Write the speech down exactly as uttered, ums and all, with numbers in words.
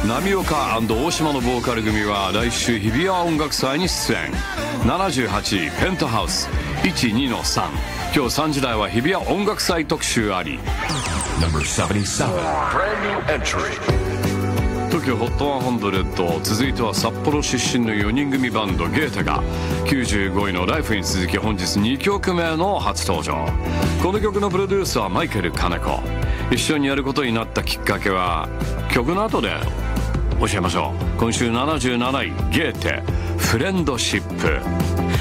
波岡&大島のボーカル組は来週日比谷音楽祭に出演。ななじゅうはちペントハウス いちにのさん。 今日さんじ台は日比谷音楽祭特集あり。 ナンバーななじゅうなな Brand new entry 東京ホットひゃく。続いては札幌出身のよにん組バンドゲータがきゅうじゅうごいのライフに続き本日にきょくめの初登場。この曲のプロデューサーはマイケル金子。一緒にやることになったきっかけは曲の後で教えましょう。今週ななじゅうなないゲーテフレンドシップ。